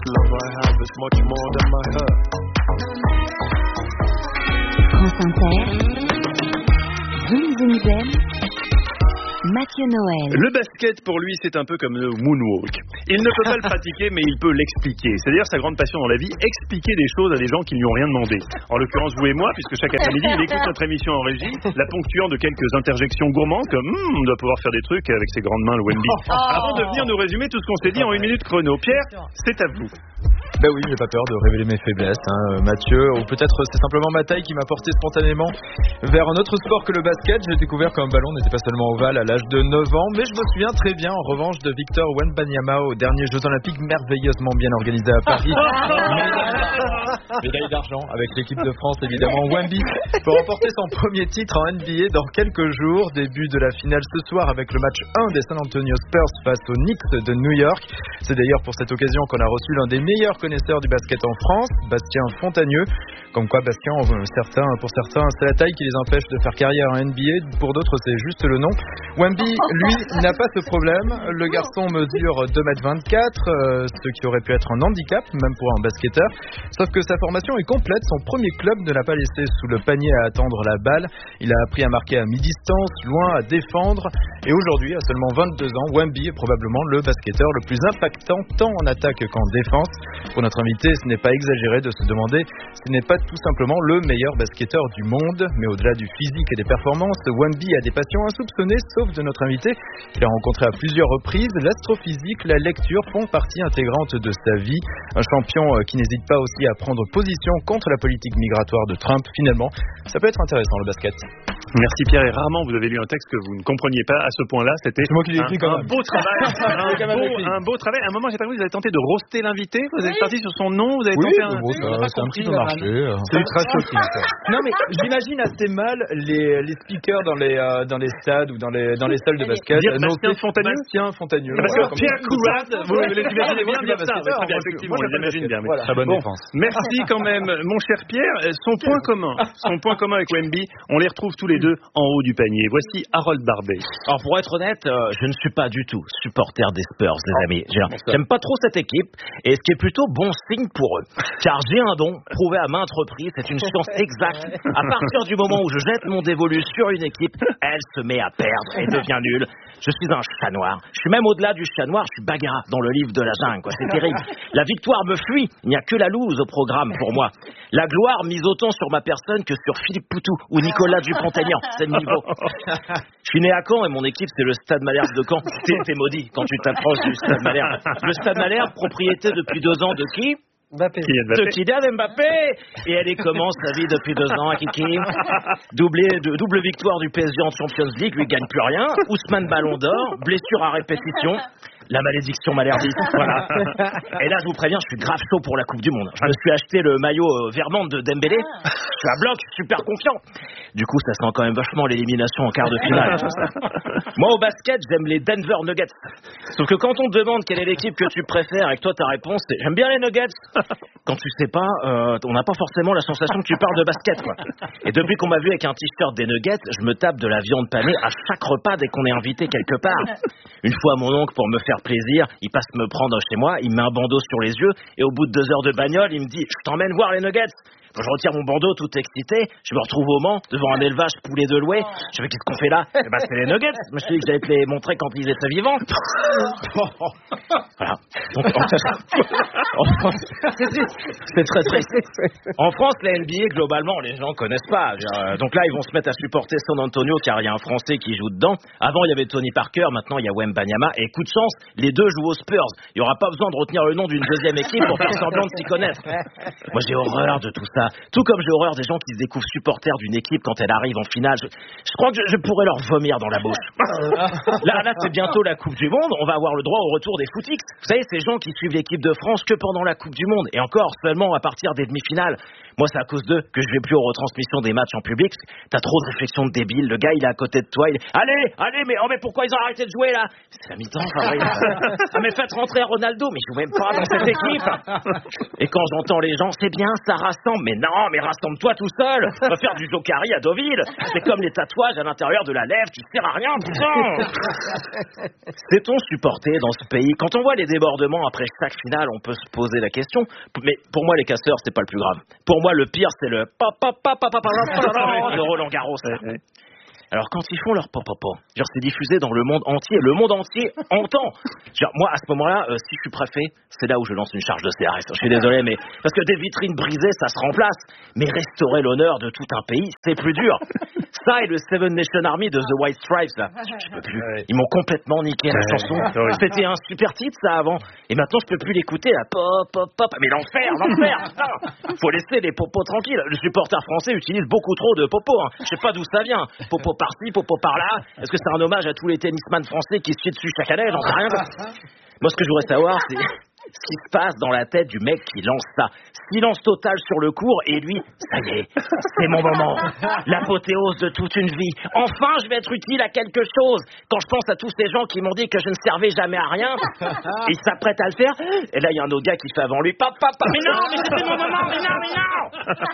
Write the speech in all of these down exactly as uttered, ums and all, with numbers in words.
Love I have is much more than my hurt. France Inter, Zoom Zoom Zen, Mathieu Noël. Le basket, pour lui, c'est un peu comme le moonwalk. Il ne peut pas le pratiquer, mais il peut l'expliquer. C'est d'ailleurs sa grande passion dans la vie, expliquer des choses à des gens qui ne lui ont rien demandé. En l'occurrence, vous et moi, puisque chaque après-midi, il écoute notre émission en régie, la ponctuant de quelques interjections gourmandes, comme hm, on doit pouvoir faire des trucs avec ses grandes mains, le Wemby. Avant de venir nous résumer tout ce qu'on s'est dit en une minute chrono. Pierre, c'est à vous. Ben oui, j'ai pas peur de révéler mes faiblesses, hein, Mathieu. Ou peut-être c'est simplement ma taille qui m'a porté spontanément vers un autre sport que le basket. J'ai découvert qu'un ballon n'était pas seulement ovale à l'âge de neuf ans, mais je me souviens très bien, en revanche, de Victor Wembanyama aux derniers Jeux Olympiques merveilleusement bien organisés à Paris. Médaille d'argent avec l'équipe de France, évidemment. Wemby peut remporter son premier titre en N B A dans quelques jours. Début de la finale ce soir avec le match un des San Antonio Spurs face aux Knicks de New York. C'est d'ailleurs pour cette occasion qu'on a reçu l'un des meilleurs connaisseurs du basket en France, Bastien Fontagneux. Comme quoi, Bastien, certains, pour certains, c'est la taille qui les empêche de faire carrière en N B A. Pour d'autres, c'est juste le nom. Wemby, lui, n'a pas ce problème. Le garçon mesure deux mètres vingt-quatre, euh, ce qui aurait pu être un handicap, même pour un basketteur. Sauf que sa formation est complète. Son premier club ne l'a pas laissé sous le panier à attendre la balle. Il a appris à marquer à mi-distance, loin, à défendre. Et aujourd'hui, à seulement vingt-deux ans, Wemby est probablement le basketteur le plus impactant, tant en attaque qu'en défense. Pour notre invité, ce n'est pas exagéré de se demander s'il n'est pas tout simplement le meilleur basketteur du monde. Mais au-delà du physique et des performances, Wemby a des passions insoupçonnées, sauf de notre invité, qu'il a rencontré à plusieurs reprises. L'astrophysique, la lecture font partie intégrante de sa vie. Un champion qui n'hésite pas aussi à prendre position contre la politique migratoire de Trump. Finalement, ça peut être intéressant le basket. Merci Pierre, et rarement vous avez lu un texte que vous ne compreniez pas à ce point-là. C'était moi qui l'ai écrit, un, un beau travail. un, beau, un beau travail. À un moment, j'ai pas compris, vous avez tenté de roaster l'invité. Vous êtes oui. parti sur son nom. Vous avez oui, tenté un. Bon, ça, c'est un petit peu marché. C'est ultra choquant. Non mais j'imagine assez mal les, les speakers dans les euh, dans les stades ou dans les dans les salles de basket. Dire Bastien Fontagneux. Bastien Fontagneux. Parce que Pierre Courade, vous les imaginez bien dire ça. Effectivement, on les imagine bien. Très bonne défense. Merci quand même, mon cher Pierre. Son point commun, son point commun avec Wemby, on les retrouve tous les deux en haut du panier. Voici Harold Barbet. Alors pour être honnête, euh, je ne suis pas du tout supporter des Spurs, les oh, amis. J'aime pas trop cette équipe, et ce qui est plutôt bon signe pour eux. Car j'ai un don, prouvé à maintes reprises, c'est une science exacte. À partir du moment où je jette mon dévolu sur une équipe, elle se met à perdre et devient nulle. Je suis un chat noir. Je suis même au-delà du chat noir, je suis Bagheera dans le livre de la jungle, quoi. C'est terrible. La victoire me fuit. Il n'y a que la loose au programme pour moi. La gloire mise autant sur ma personne que sur Philippe Poutou ou Nicolas Dupont-Aignan. C'est le niveau. Je suis né à Caen et mon équipe c'est le Stade Malherbe de Caen. T'es, t'es maudit quand tu t'approches du Stade Malherbe. Le Stade Malherbe, propriété depuis deux ans de qui ? Mbappé. De Kylian Mbappé. Et elle commence sa vie depuis deux ans à Kiki. Doublé, de, double victoire du P S G en Champions League, lui gagne plus rien. Ousmane Ballon d'Or, blessure à répétition. La malédiction malherbiste, voilà. Et là, je vous préviens, je suis grave chaud pour la Coupe du Monde. Je me suis acheté le maillot euh, Vermont de Dembélé. Je suis à bloc, super confiant. Du coup, ça sent quand même vachement l'élimination en quart de finale. Moi, au basket, j'aime les Denver Nuggets. Sauf que quand on te demande quelle est l'équipe que tu préfères et que toi, ta réponse, c'est j'aime bien les Nuggets. Quand tu sais pas, euh, on n'a pas forcément la sensation que tu parles de basket, quoi. Et depuis qu'on m'a vu avec un t-shirt des Nuggets, je me tape de la viande panée à chaque repas dès qu'on est invité quelque part. Une fois, mon oncle, pour me faire plaisir, il passe me prendre chez moi, il me met un bandeau sur les yeux et au bout de deux heures de bagnole, il me dit « Je t'emmène voir les Nuggets !» Quand je retire mon bandeau tout excité, je me retrouve au Mans devant un élevage poulet de loué. Je me dis qu'est-ce qu'on fait là? Eh ben c'est les Nuggets. Je me suis dit que j'allais te les montrer quand ils étaient vivants. Voilà. Donc, en France, c'est très triste. En France, la N B A globalement, les gens connaissent pas. Donc là, ils vont se mettre à supporter San Antonio car il y a un Français qui joue dedans. Avant, il y avait Tony Parker. Maintenant, il y a Wembanyama. Et coup de chance, les deux jouent aux Spurs. Il y aura pas besoin de retenir le nom d'une deuxième équipe pour faire semblant de s'y connaître. Moi, j'ai horreur de tout ça. Tout comme j'ai horreur des gens qui se découvrent supporters d'une équipe quand elle arrive en finale. Je, je crois que je, je pourrais leur vomir dans la bouche. Là, là, c'est bientôt la Coupe du Monde. On va avoir le droit au retour des footix. Vous savez, ces gens qui suivent l'équipe de France que pendant la Coupe du Monde. Et encore seulement à partir des demi-finales. Moi, c'est à cause d'eux que je vais plus aux retransmissions des matchs en public. T'as trop de réflexions de débiles. Le gars, il est à côté de toi. Il est... Allez, allez, mais, oh, mais pourquoi ils ont arrêté de jouer là? C'est la mi-temps. Enfin, oui. Ah, mais faites rentrer Ronaldo. Mais je joue même pas dans cette équipe. Et quand j'entends les gens, c'est bien, ça rassemble. mais non, mais rassemble-toi tout seul. Va faire du Jokari à Deauville. C'est comme les tatouages à l'intérieur de la lèvre, tu sers à rien, putain. Sait-on supporter dans ce pays? Quand on voit les débordements après chaque finale, on peut se poser la question. Mais pour moi, les casseurs, c'est pas le plus grave. Pour moi, le pire, c'est le pa pa pa pa pa pa de Roland Garros. Alors quand ils font leur pop-pop, genre c'est diffusé dans le monde entier, le monde entier entend. Genre moi à ce moment-là, euh, si je suis préfet, c'est là où je lance une charge de C R S. Je suis désolé, mais parce que des vitrines brisées, ça se remplace. Mais restaurer l'honneur de tout un pays, c'est plus dur. Ça et le Seven Nation Army de The White Stripes là, je peux plus. Ils m'ont complètement niqué la chanson. C'était un super titre ça avant, et maintenant je peux plus l'écouter là. Pop pop pop. Mais l'enfer, l'enfer. Non. Faut laisser les popos tranquilles. Le supporter français utilise beaucoup trop de popos. Hein. Je sais pas d'où ça vient. Popo par-ci, popo par-là. Est-ce que c'est un hommage à tous les tennisman français qui se chient dessus chaque année? J'en sais rien. Moi, ce que je voudrais savoir, c'est ce qui se passe dans la tête du mec qui lance ça. Silence total sur le court et lui, ça y est, c'est mon moment. L'apothéose de toute une vie. Enfin, je vais être utile à quelque chose. Quand je pense à tous ces gens qui m'ont dit que je ne servais jamais à rien, ils s'apprêtent à le faire. Et là, il y a un autre gars qui fait avant lui. Papa, papa, mais non, mais c'était mon moment, mais non, mais non.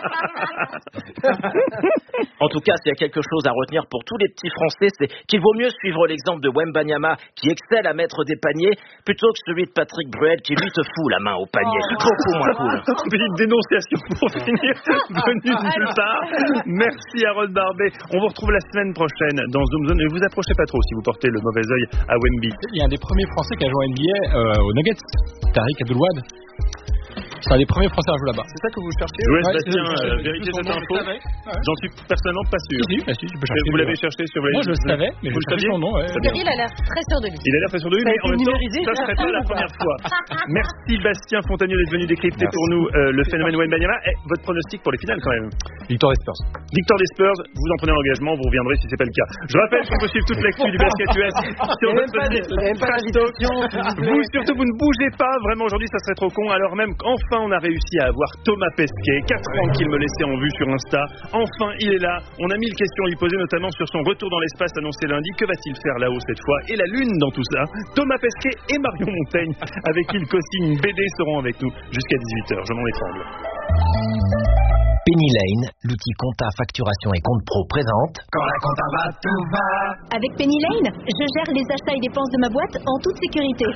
En tout cas, s'il y a quelque chose à retenir pour tous les petits Français, c'est qu'il vaut mieux suivre l'exemple de Wembanyama qui excelle à mettre des paniers plutôt que celui de Patrick Bruel qui lui te fout la main au panier. Beaucoup moins cool. Petite dénonciation pour finir, venue de nulle part. Merci Harold Barbet. On vous retrouve la semaine prochaine dans Zoom Zone. Ne vous approchez pas trop si vous portez le mauvais œil à Wemby. Il y a un des premiers Français qui a joué en N B A euh, aux Nuggets, Tariq Abdul-Wahad. C'est un des premiers Français à jouer là-bas. C'est ça que vous cherchez? Oui, ouais, Sébastien, euh, vérifiez cette info. Ouais. J'en suis personnellement pas sûr. Si, si, si, tu peux chercher. Vous l'avez cherché sur les... Moi, je le savais, mais vous je savais son nom. Ouais. Cyril a l'air très sûr de lui. Il a l'air très sûr de lui, mais en même temps, ça serait pas la première fois. Merci Bastien Fontanier d'être venu décrypter pour nous euh, le phénomène Wembanyama. Et votre pronostic pour les finales quand même? Victoire des Spurs. Victoire des Spurs, vous en prenez l'engagement, vous reviendrez si c'est pas le cas. Je rappelle qu'on peut suivre toute l'actu du basket U S sur notre site Trash Talk. Vous surtout, vous ne bougez pas, vraiment aujourd'hui ça serait trop con, alors même qu'enfin on a réussi à avoir Thomas Pesquet, quatre ans qu'il me laissait en vue sur Insta. Enfin, il est là. On a mille questions à lui poser, notamment sur son retour dans l'espace annoncé lundi. Que va-t-il faire là-haut cette fois? Et la Lune dans tout ça. Thomas Pesquet et Marion Montaigne, avec qui il co-signe une B D, seront avec nous jusqu'à dix-huit heures. Je m'en étrangle. Penny Lane, l'outil compta, facturation et compte pro présente. Quand la compta va, tout va. Avec Penny Lane, je gère les achats et dépenses de ma boîte en toute sécurité.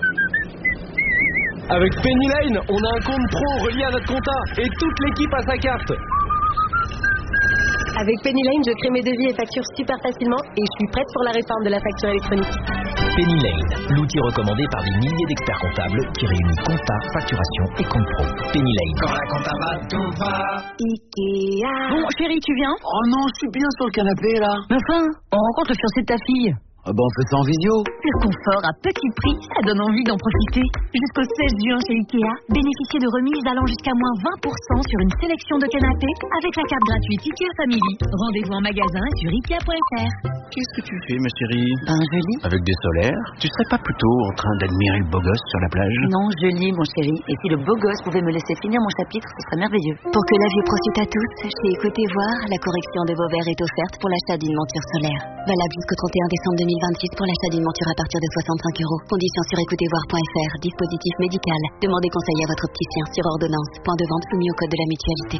Avec Penny Lane, on a un compte pro relié à notre compta et toute l'équipe a sa carte. Avec Penny Lane, je crée mes devis et factures super facilement et je suis prête pour la réforme de la facture électronique. Penny Lane, l'outil recommandé par des milliers d'experts comptables qui réunit compta, facturation et compte pro. Penny Lane. Quand la compta va, tout va. Ikea. Bon, chérie, tu viens? Oh non, je suis bien sur le canapé là. Mais enfin, on rencontre le fiancé de ta fille. Ah ben on fait ça en visio. Le confort à petit prix, ça donne envie d'en profiter. Jusqu'au seize juin chez Ikea, bénéficiez de remises allant jusqu'à moins vingt pour cent sur une sélection de canapés avec la carte gratuite Ikea Family. Rendez-vous en magasin sur ikea point f r. Qu'est-ce que tu fais ma chérie? Ben je lis. Avec des solaires? Tu serais pas plutôt en train d'admirer le beau gosse sur la plage? Non, je lis mon chéri. Et si le beau gosse pouvait me laisser finir mon chapitre, ce serait merveilleux. Pour que la vie profite à tous, chez Écoutez Voir, la correction de vos verres est offerte pour l'achat d'une monture solaire. Valable jusqu'au trente et un décembre deux mille vingt-six pour l'achat d'une monture à partir de soixante-cinq euros. Conditions sur écoutez voir point f r. Dispositif médical. Demandez conseil à votre opticien sur ordonnance. Point de vente soumis au code de la mutualité.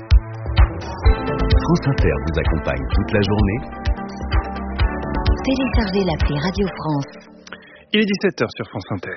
France Inter vous accompagne toute la journée. Téléchargez l'appli Radio France. Il est dix-sept heures sur France Inter.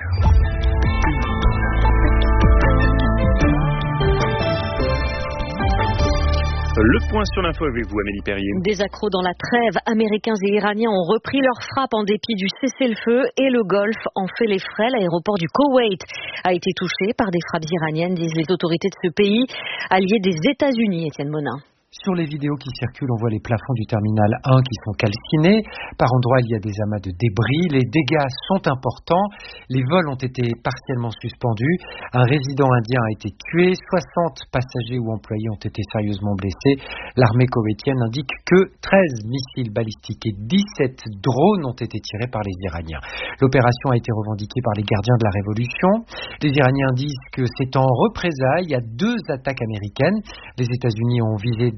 Le point sur l'info avec vous, Amélie Perrier. Des accros dans la trêve. Américains et Iraniens ont repris leur frappe en dépit du cessez-le-feu et le Golfe en fait les frais. L'aéroport du Koweït a été touché par des frappes iraniennes, disent les autorités de ce pays, alliés des États-Unis. Étienne Monin. Sur les vidéos qui circulent, on voit les plafonds du terminal un qui sont calcinés. Par endroits, il y a des amas de débris. Les dégâts sont importants. Les vols ont été partiellement suspendus. Un résident indien a été tué. soixante passagers ou employés ont été sérieusement blessés. L'armée koweïtienne indique que treize missiles balistiques et dix-sept drones ont été tirés par les Iraniens. L'opération a été revendiquée par les gardiens de la Révolution. Les Iraniens disent que c'est en représailles à deux attaques américaines. Les États-Unis ont visé des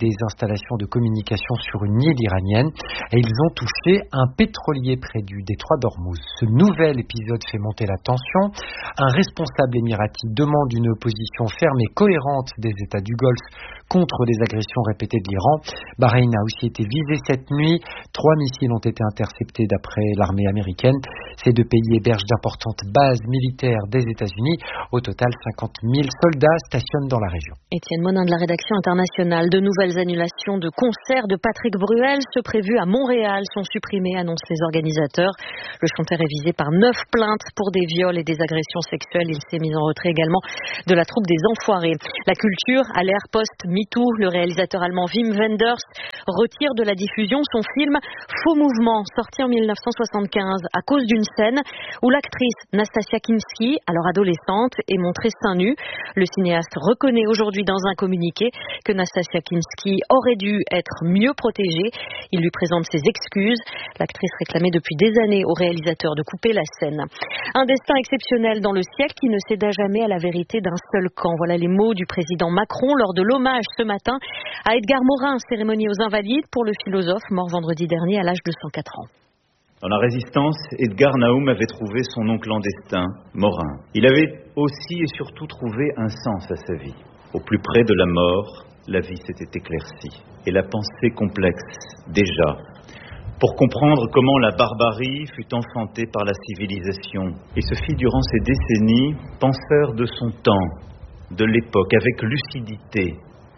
des installations de communication sur une île iranienne et ils ont touché un pétrolier près du détroit d'Ormuz. Ce nouvel épisode fait monter la tension. Un responsable émirati demande une opposition ferme et cohérente des États du Golfe contre les agressions répétées de l'Iran. Bahreïn a aussi été visé cette nuit. Trois missiles ont été interceptés d'après l'armée américaine. Ces deux pays hébergent d'importantes bases militaires des États-Unis. Au total, cinquante mille soldats stationnent dans la région. Étienne Monin de la rédaction internationale. De nouvelles annulations de concerts de Patrick Bruel, ceux prévus à Montréal, sont supprimés, annoncent les organisateurs. Le chanteur est visé par neuf plaintes pour des viols et des agressions sexuelles. Il s'est mis en retrait également de la troupe des Enfoirés. La culture à l'ère post-MeToo. Le réalisateur allemand Wim Wenders retire de la diffusion son film Faux Mouvement, sorti en mille neuf cent soixante-quinze à cause d'une scène où l'actrice Nastasia Kinski, alors adolescente, est montrée seins nus. Le cinéaste reconnaît aujourd'hui dans un communiqué que Nastasia Kinski aurait dû être mieux protégée. Il lui présente ses excuses. L'actrice réclamait depuis des années au réalisateur de couper la scène. Un destin exceptionnel dans le siècle qui ne céda jamais à la vérité d'un seul camp. Voilà les mots du président Macron lors de l'hommage ce matin à Edgar Morin, cérémonie aux Invalides pour le philosophe mort vendredi dernier à l'âge de cent quatre ans. Dans la Résistance, Edgar Naum avait trouvé son oncle clandestin, Morin. Il avait aussi et surtout trouvé un sens à sa vie. Au plus près de la mort, la vie s'était éclaircie. Et la pensée complexe, déjà, pour comprendre comment la barbarie fut enfantée par la civilisation. Et se fit durant ces décennies penseur de son temps, de l'époque, avec lucidité,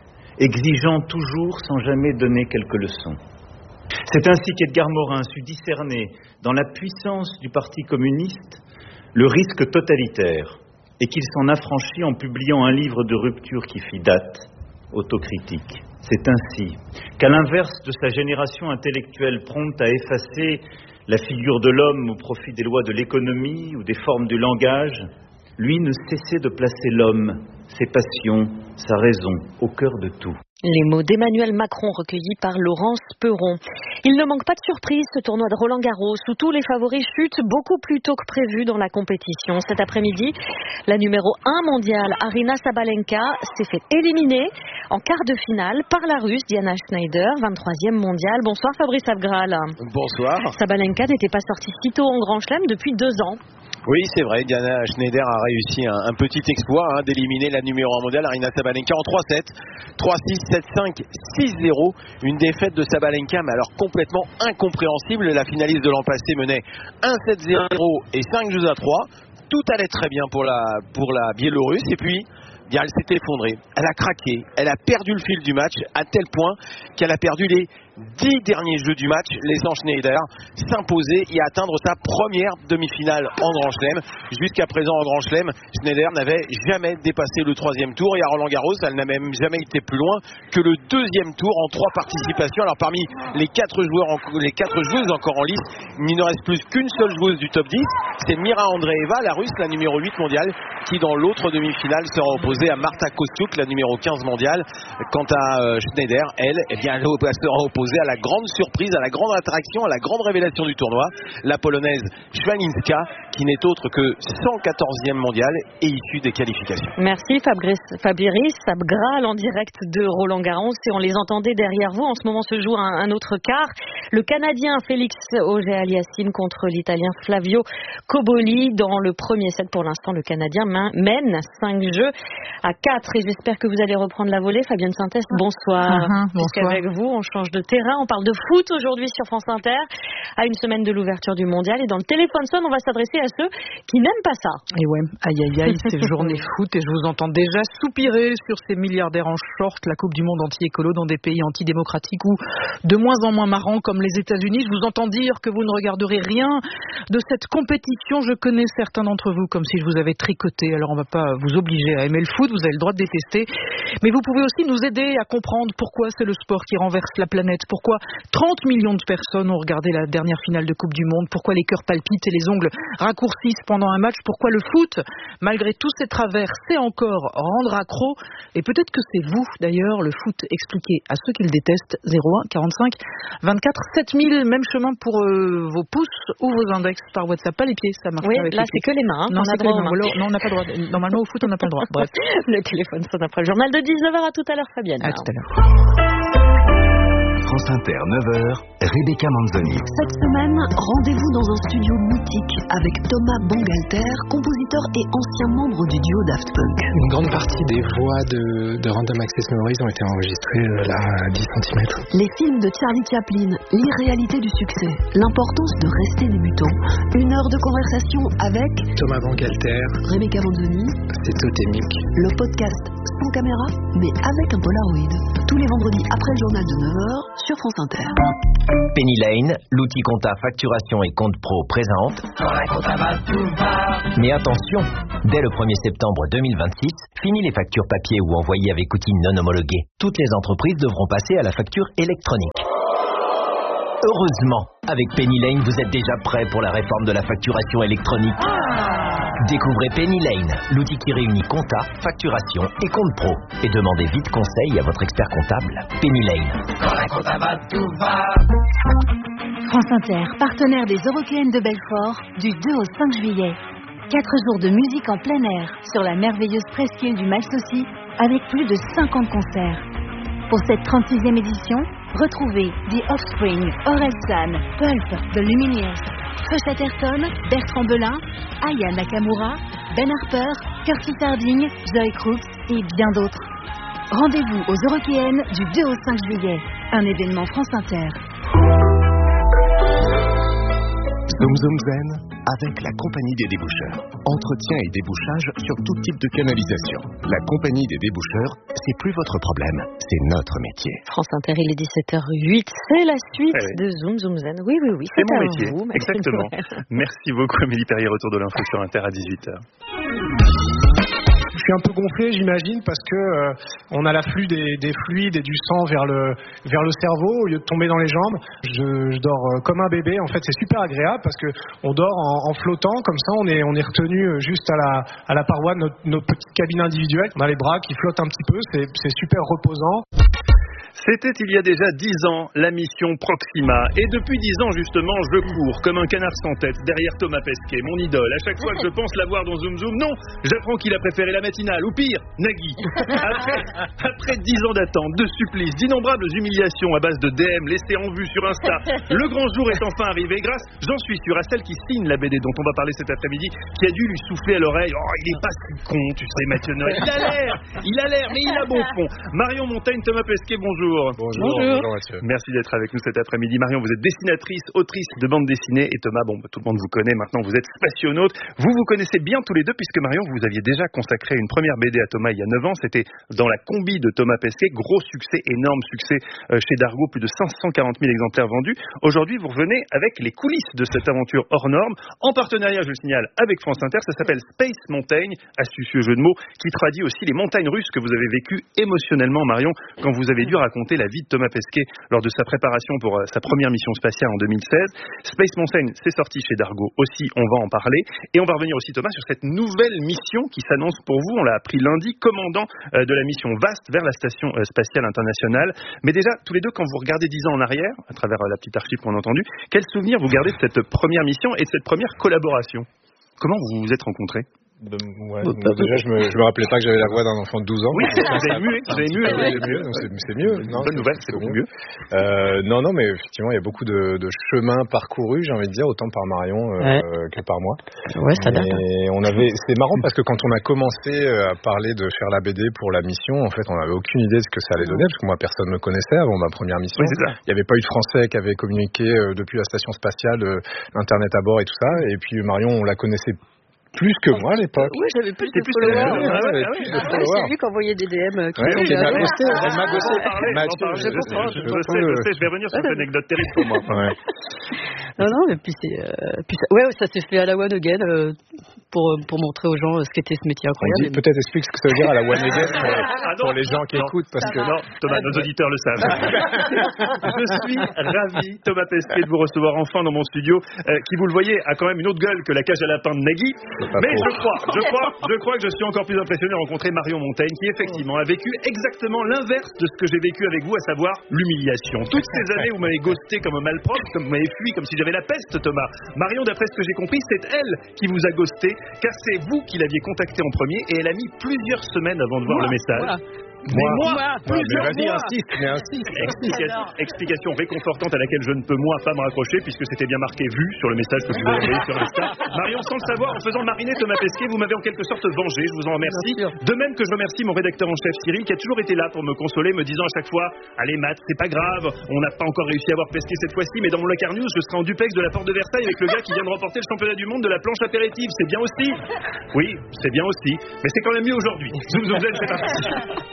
exigeant toujours sans jamais donner quelques leçons. C'est ainsi qu'Edgar Morin sut discerner dans la puissance du Parti communiste le risque totalitaire et qu'il s'en affranchit en publiant un livre de rupture qui fit date, Autocritique. C'est ainsi qu'à l'inverse de sa génération intellectuelle prompte à effacer la figure de l'homme au profit des lois de l'économie ou des formes du langage, lui ne cessait de placer l'homme, ses passions, sa raison, au cœur de tout. Les mots d'Emmanuel Macron recueillis par Laurence Perron. Il ne manque pas de surprise, ce tournoi de Roland-Garros où tous les favoris chutent beaucoup plus tôt que prévu dans la compétition. Cet après-midi, la numéro un mondiale, Aryna Sabalenka, s'est fait éliminer en quart de finale par la Russe Diana Schneider, vingt-troisième mondiale. Bonsoir Fabrice Abgral. Bonsoir. Sabalenka n'était pas sortie si tôt en Grand Chelem depuis deux ans. Oui, c'est vrai, Diana Schneider a réussi un, un petit exploit hein, d'éliminer la numéro un mondiale, Aryna Sabalenka, en trois sept. trois six, sept cinq, six zéro. Une défaite de Sabalenka, mais alors complètement incompréhensible. La finaliste de l'an passé menait un sept zéro et cinq jeux à trois. Tout allait très bien pour la, pour la Biélorusse. Et puis, bien, elle s'est effondrée. Elle a craqué. Elle a perdu le fil du match à tel point qu'elle a perdu les dix derniers jeux du match, laissant Schneider s'imposer et atteindre sa première demi-finale en Grand Chelem. Jusqu'à présent en Grand Chelem, Schneider n'avait jamais dépassé le troisième tour et à Roland-Garros, elle n'a même jamais été plus loin que le deuxième tour en trois participations. Alors parmi les quatre joueurs, en, les quatre joueuses encore en lice, il ne reste plus qu'une seule joueuse du top dix, c'est Mira Andreeva, la Russe, la numéro huit mondiale, qui dans l'autre demi-finale sera opposée à Marta Kostyuk, la numéro quinze mondiale. Quant à euh, Schneider, elle, eh bien, elle sera opposée à la grande surprise, à la grande attraction, à la grande révélation du tournoi, la polonaise Schwaninska, qui n'est autre que cent quatorzième mondiale et issue des qualifications. Merci Fabrice, Fabrice Abgral en direct de Roland-Garros et on les entendait derrière vous. En ce moment se joue un, un autre quart. Le Canadien Félix Auger-Aliassime contre l'Italien Flavio Cobolli. Dans le premier set, pour l'instant, le Canadien mène cinq jeux à quatre et j'espère que vous allez reprendre la volée. Fabienne Sintès, bonsoir. Uh-huh, bonsoir. Avec vous, on change de terrain. On parle de foot aujourd'hui sur France Inter, à une semaine de l'ouverture du mondial. Et dans le téléphone sonne, on va s'adresser à ceux qui n'aiment pas ça. Et ouais, aïe aïe aïe, c'est journée foot et je vous entends déjà soupirer sur ces milliardaires en short, la Coupe du Monde anti-écolo dans des pays antidémocratiques ou de moins en moins marrants comme les États-Unis. Je vous entends dire que vous ne regarderez rien de cette compétition. Je connais certains d'entre vous comme si je vous avais tricoté. Alors on ne va pas vous obliger à aimer le foot, vous avez le droit de détester. Mais vous pouvez aussi nous aider à comprendre pourquoi c'est le sport qui renverse la planète, pourquoi trente millions de personnes ont regardé la dernière finale de Coupe du Monde, pourquoi les cœurs palpitent et les ongles raccourcissent pendant un match, pourquoi le foot, malgré tous ses travers, sait encore rendre accro. Et peut-être que c'est vous, d'ailleurs, le foot expliqué à ceux qui le détestent. Zéro un quarante-cinq vingt-quatre sept mille, même chemin pour euh, vos pouces ou vos index par WhatsApp, pas les pieds, ça marche. Oui, pas avec là les c'est pieds. que les mains. Hein, non, on a c'est que les droit mains. aux mains. Non, on n'a pas le droit. Normalement, au foot, on n'a pas le droit. Bref. Le téléphone sonne après le journal de dix-neuf heures. À tout à l'heure, Fabienne. À tout à l'heure. France Inter, neuf heures, Rebecca Manzoni. Cette semaine, rendez-vous dans un studio mythique avec Thomas Bangalter, compositeur et ancien membre du duo Daft Punk. Une grande partie des voix de, de Random Access Memories ont été enregistrées euh, là à dix centimètres. Les films de Charlie Chaplin, l'irréalité du succès, l'importance de rester débutant. Une heure de conversation avec Thomas Bangalter, Rebecca Manzoni. C'est totémique. Le podcast sans caméra, mais avec un Polaroid. Tous les vendredis après le journal de neuf heures sur France Inter. Penny Lane, l'outil compta facturation et compte pro présente. Mais attention, dès le premier septembre deux mille vingt-six, fini les factures papier ou envoyées avec outils non homologués. Toutes les entreprises devront passer à la facture électronique. Heureusement, avec Penny Lane, vous êtes déjà prêt pour la réforme de la facturation électronique. Découvrez Penny Lane, l'outil qui réunit compta, facturation et compte pro. Et demandez vite conseil à votre expert comptable. Penny Lane. Quand la compta va, tout va. France Inter, partenaire des Eurockéennes de Belfort, du deux au cinq juillet. Quatre jours de musique en plein air sur la merveilleuse presqu'île du Malsaucy, avec plus de cinquante concerts. Pour cette trente-sixième édition, retrouvez The Offspring, Orelsan, Pulp, The Lumineers, Josh Atherton, Bertrand Belin, Aya Nakamura, Ben Harper, Curtis Harding, Zoe Crooks et bien d'autres. Rendez-vous aux Eurockéennes du deux au cinq juillet, un événement France Inter. Zoom Zoom Zen avec la Compagnie des déboucheurs. Entretien et débouchage sur tout type de canalisation. La Compagnie des déboucheurs, c'est plus votre problème, c'est notre métier. France Inter, il est dix-sept heures huit, c'est la suite Eh oui. de Zoom Zoom Zen. Oui, oui, oui, C'est c'est mon à métier, vous, Maxime exactement. Noël. Merci beaucoup Amélie Perrier, retour de l'info sur Inter à dix-huit heures. Je suis un peu gonflé, j'imagine, parce que euh, on a l'afflux des, des fluides et du sang vers le vers le cerveau au lieu de tomber dans les jambes. Je, je dors euh, comme un bébé. En fait, c'est super agréable parce que on dort en, en flottant, comme ça, on est on est retenu juste à la à la paroi de notre, notre petite cabine individuelle. On a les bras qui flottent un petit peu, c'est c'est super reposant. C'était il y a déjà dix ans la mission Proxima. Et depuis dix ans, justement, je cours comme un canard sans tête derrière Thomas Pesquet, mon idole. À chaque fois que je pense l'avoir dans Zoom Zoom, non, j'apprends qu'il a préféré la matinale, ou pire, Nagui. Après, après dix ans d'attente, de supplices, d'innombrables humiliations à base de D M laissées en vue sur Insta, le grand jour est enfin arrivé grâce, j'en suis sûr, à celle qui signe la B D dont on va parler cet après-midi, qui a dû lui souffler à l'oreille. Oh, il est pas si con, tu sais, Mathieu Noël. Il a l'air, il a l'air, mais il a bon fond. Marion Montaigne, Thomas Pesquet, bonjour. Bonjour. Bonjour. Bonjour Mathieu. Merci d'être avec nous cet après-midi. Marion, vous êtes dessinatrice, autrice de bande dessinée, et Thomas, bon, tout le monde vous connaît maintenant, vous êtes spationaute. Vous vous connaissez bien tous les deux, puisque Marion, vous aviez déjà consacré une première B D à Thomas il y a neuf ans, c'était dans la combi de Thomas Pesquet, gros succès, énorme succès euh, chez Dargaud, plus de cinq cent quarante mille exemplaires vendus. Aujourd'hui, vous revenez avec les coulisses de cette aventure hors norme, en partenariat, je le signale, avec France Inter. Ça s'appelle Space Mountain, astucieux jeu de mots, qui traduit aussi les montagnes russes que vous avez vécues émotionnellement, Marion, quand vous avez dû raconter la vie de Thomas Pesquet lors de sa préparation pour euh, sa première mission spatiale en deux mille seize. Space Mountain, c'est sorti chez Dargaud aussi, on va en parler. Et on va revenir aussi, Thomas, sur cette nouvelle mission qui s'annonce pour vous. On l'a appris lundi, commandant euh, de la mission VAST vers la station euh, spatiale internationale. Mais déjà, tous les deux, quand vous regardez dix ans en arrière, à travers euh, la petite archive qu'on a entendue, quel souvenir vous gardez de cette première mission et de cette première collaboration? Comment vous vous êtes rencontrés? De, ouais, donc déjà, je me, je me rappelais pas que j'avais la voix d'un enfant de douze ans. Oui, vous avez mué, vous avez mué. C'est mieux, donc c'est, c'est mieux. Non, bonne nouvelle, c'est beaucoup mieux. Euh, non, non, mais effectivement, il y a beaucoup de, de chemins parcourus, j'ai envie de dire, autant par Marion euh, ouais. que par moi. Ouais, ça date. Et on avait, c'est marrant parce que quand on a commencé à parler de faire la B D pour la mission, en fait, on n'avait aucune idée de ce que ça allait donner, parce que moi, personne me connaissait avant ma première mission. Oui, c'est ça. Il n'y avait pas eu de Français qui avait communiqué euh, depuis la station spatiale, euh, Internet à bord et tout ça. Et puis Marion, on la connaissait plus que moi à l'époque. Oui, j'avais plus de plus followers. que- Ouais, Ah ouais, ouais, ah ouais, ouais. ah ouais. Ouais, j'ai vu qu'envoyer des D M qui Ouais, sont elle m'a bien. ghosté, elle m'a ghosté. On va en parler, on va en Mathieu, parler, je je sais, comprends, je je sais, comprends je le- sais, je vais revenir sur cette anecdote terrible pour moi. Ouais. Non, non, mais puis c'est, euh, puis ça, ouais, ça s'est fait à la one again euh, pour pour montrer aux gens euh, ce qu'était ce métier On incroyable. dit, peut-être explique ce que ça veut dire à la one again pour, Ah non, pour les gens qui non, écoutent parce que non, Thomas, nos auditeurs le savent. Je suis ravi, Thomas Pesquet, de vous recevoir enfin dans mon studio, euh, qui, vous le voyez, a quand même une autre gueule que la cage à lapin de Nagui. pas Mais faux. je crois, je crois, je crois que je suis encore plus impressionné de rencontrer Marion Montaigne, qui effectivement a vécu exactement l'inverse de ce que j'ai vécu avec vous, à savoir l'humiliation. Toutes ces années, vous m'avez ghosté comme un malpropre, comme vous m'avez fui, comme si j'avais la peste, Thomas. Marion, d'après ce que j'ai compris, c'est elle qui vous a ghosté, car c'est vous qui l'aviez contactée en premier, et elle a mis plusieurs semaines avant de voir Voilà, le message. voilà. Mais moi, Ouais, plusieurs mais vas-y, mois. insiste, mais insiste. Explication, explication réconfortante à laquelle je ne peux moi pas me raccrocher puisque c'était bien marqué vu sur le message que vous avez envoyé sur Insta. Marion, sans le savoir, en faisant mariner Thomas Pesquet, vous m'avez en quelque sorte vengé, je vous en remercie. De même que je remercie mon rédacteur en chef Cyril qui a toujours été là pour me consoler, me disant à chaque fois allez Matt, c'est pas grave, on n'a pas encore réussi à avoir Pesquet cette fois-ci, mais dans mon Locar News, je serai en duplex de la porte de Versailles avec le gars qui vient de remporter le championnat du monde de la planche apéritive, c'est bien aussi. Oui, c'est bien aussi, mais c'est quand même mieux aujourd'hui. Zoom Zoom Zen, c'est parti.